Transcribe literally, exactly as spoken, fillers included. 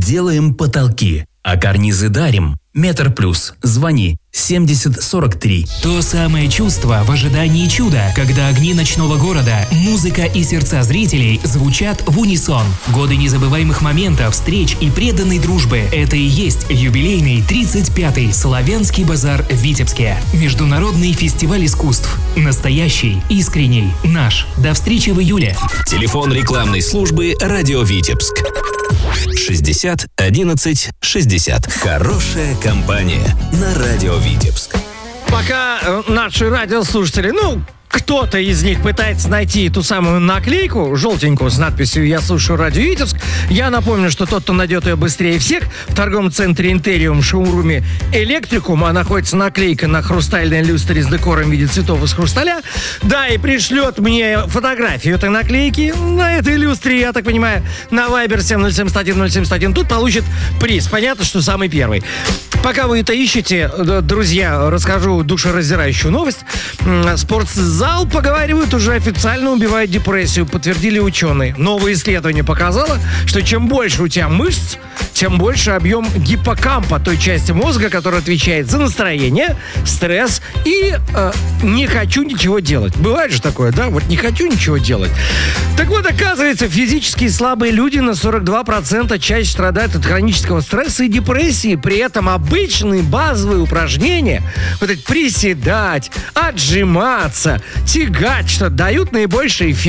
делаем потолки, а карнизы дарим. Метр плюс. Звони семьдесят сорок три. То самое чувство в ожидании чуда, когда огни ночного города, музыка и сердца зрителей звучат в унисон. Годы незабываемых моментов, встреч и преданной дружбы – это и есть юбилейный тридцать пятый Славянский базар в Витебске. Международный фестиваль искусств. Настоящий, искренний, наш. До встречи в июле. Телефон рекламной службы «Радио Витебск». шестьдесят одиннадцать шестьдесят. Хорошая компания на радио Витебск. Пока э, наши радиослушатели, ну, кто-то из них пытается найти ту самую наклейку желтенькую с надписью «Я слушаю радио Витебск», я напомню, что тот, кто найдет ее быстрее всех, в торговом центре «Интериум» в шоуруме «Электрикум», а находится наклейка на хрустальной люстре с декором в виде цветов из хрусталя, да, и пришлет мне фотографию этой наклейки на этой люстре, я так понимаю, на Viber семь ноль семь один ноль семь один, тут получит приз. Понятно, что самый первый. Пока вы это ищете, друзья, расскажу душераздирающую новость. Спортзал, поговаривают, уже официально убивает депрессию, подтвердили ученые. Новое исследование показало, что чем больше у тебя мышц, тем больше объем гиппокампа, той части мозга, которая отвечает за настроение, стресс и э, не хочу ничего делать. Бывает же такое, да? Вот не хочу ничего делать. Так вот, оказывается, физически слабые люди на сорок два процента чаще страдают от хронического стресса и депрессии. При этом обычные базовые упражнения, вот это приседать, отжиматься, тягать, что дают наибольший эффект.